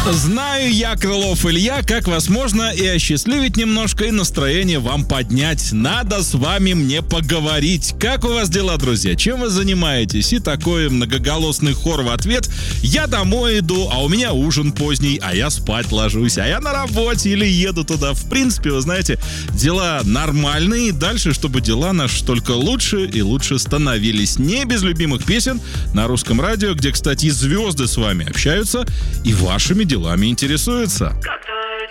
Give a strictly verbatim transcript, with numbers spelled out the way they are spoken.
Знаю я, Крылов Илья, как вас можно и осчастливить немножко, и настроение вам поднять. Надо с вами мне поговорить. Как у вас дела, друзья? Чем вы занимаетесь? И такой многоголосный хор в ответ. Я домой иду, а у меня ужин поздний, а я спать ложусь, а я на работе или еду туда. В принципе, вы знаете, дела нормальные. И дальше, чтобы дела наши только лучше и лучше становились. Не без любимых песен на русском радио, где, кстати, звезды с вами общаются и вашими делами интересуются. Как